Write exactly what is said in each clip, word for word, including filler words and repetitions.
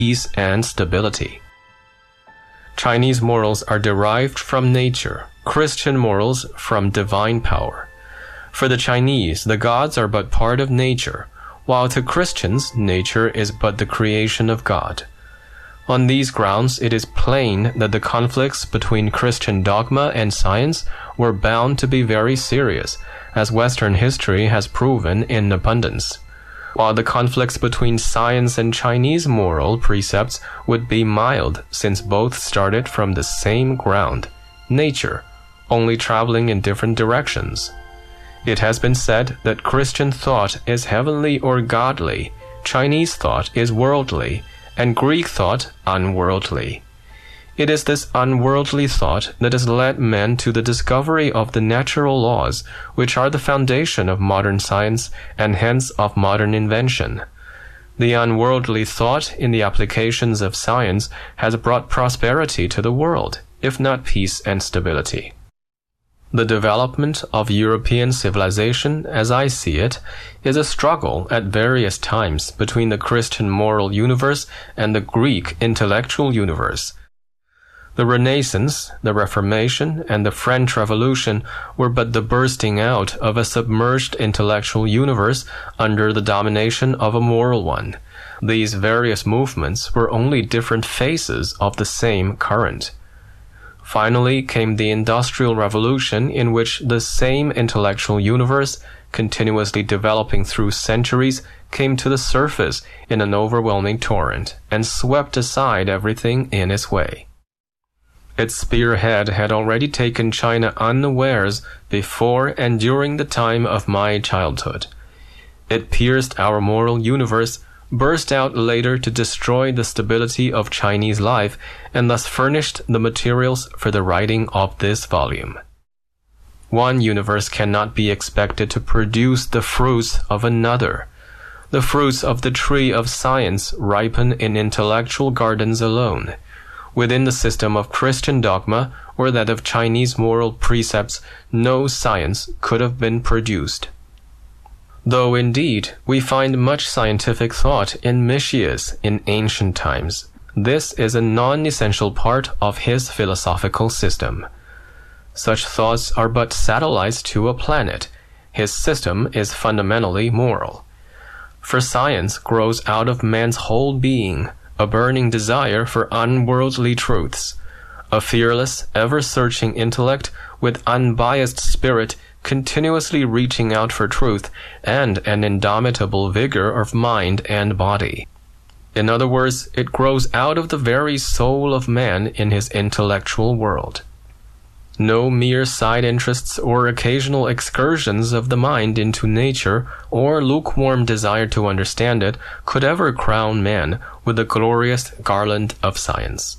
peace and stability. Chinese morals are derived from nature, Christian morals from divine power. For the Chinese, the gods are but part of nature, while to Christians, nature is but the creation of God. On these grounds, it is plain that the conflicts between Christian dogma and science were bound to be very serious, as Western history has proven in abundance, while the conflicts between science and Chinese moral precepts would be mild, since both started from the same ground, nature, only traveling in different directions. It has been said that Christian thought is heavenly or godly, Chinese thought is worldly, and Greek thought unworldly. It is this unworldly thought that has led men to the discovery of the natural laws, which are the foundation of modern science and hence of modern invention. The unworldly thought in the applications of science has brought prosperity to the world, if not peace and stability. The development of European civilization, as I see it, is a struggle at various times between the Christian moral universe and the Greek intellectual universe. The Renaissance, the Reformation, and the French Revolution were but the bursting out of a submerged intellectual universe under the domination of a moral one. These various movements were only different phases of the same current. Finally came the Industrial Revolution, in which the same intellectual universe, continuously developing through centuries, came to the surface in an overwhelming torrent and swept aside everything in its way. Its spearhead had already taken China unawares before and during the time of my childhood. It pierced our moral universe, burst out later to destroy the stability of Chinese life, and thus furnished the materials for the writing of this volume. One universe cannot be expected to produce the fruits of another. The fruits of the tree of science ripen in intellectual gardens alone. Within the system of Christian dogma or that of Chinese moral precepts, no science could have been produced. Though indeed we find much scientific thought in Mischius in ancient times, this is a non-essential part of his philosophical system. Such thoughts are but satellites to a planet. His system is fundamentally moral. For science grows out of man's whole being, a burning desire for unworldly truths. A fearless, ever-searching intellect with unbiased spirit continuously reaching out for truth, and an indomitable vigor of mind and body. In other words, it grows out of the very soul of man in his intellectual world. No mere side interests or occasional excursions of the mind into nature or lukewarm desire to understand it could ever crown man with the glorious garland of science.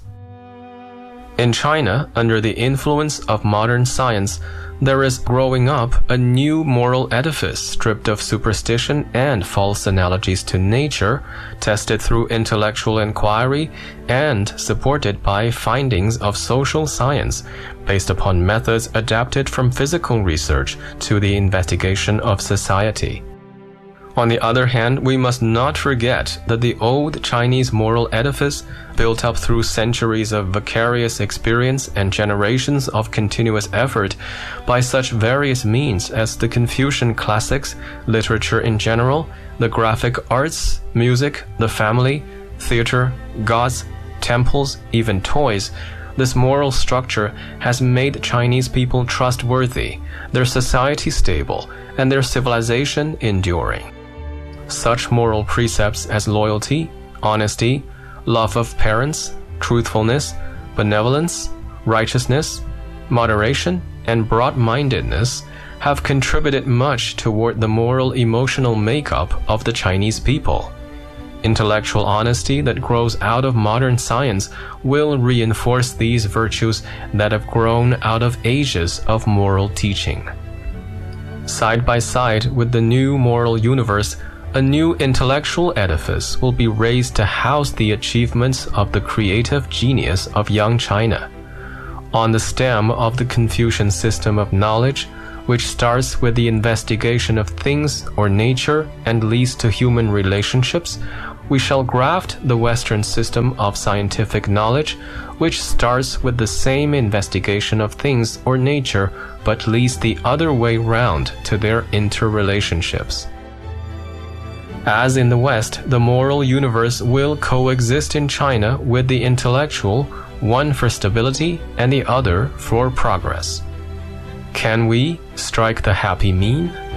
In China, under the influence of modern science, there is growing up a new moral edifice stripped of superstition and false analogies to nature, tested through intellectual inquiry, and supported by findings of social science, based upon methods adapted from physical research to the investigation of society. On the other hand, we must not forget that the old Chinese moral edifice, built up through centuries of vicarious experience and generations of continuous effort by such various means as the Confucian classics, literature in general, the graphic arts, music, the family, theater, gods, temples, even toys, this moral structure has made Chinese people trustworthy, their society stable, and their civilization enduring. Such moral precepts as loyalty, honesty, love of parents, truthfulness, benevolence, righteousness, moderation, and broad-mindedness have contributed much toward the moral emotional makeup of the Chinese people. Intellectual honesty that grows out of modern science will reinforce these virtues that have grown out of ages of moral teaching. Side by side with the new moral universe, a new intellectual edifice will be raised to house the achievements of the creative genius of young China. On the stem of the Confucian system of knowledge, which starts with the investigation of things or nature and leads to human relationships, we shall graft the Western system of scientific knowledge, which starts with the same investigation of things or nature, but leads the other way round to their interrelationships. As in the West, the moral universe will coexist in China with the intellectual, one for stability and the other for progress. Can we strike the happy mean?